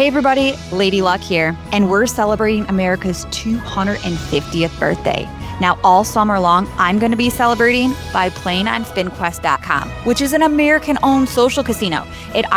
Hey everybody, Lady Luck here, and we're celebrating America's 250th birthday. Now, all summer long, I'm going to be celebrating by playing on SpinQuest.com, which is an American-owned social casino. It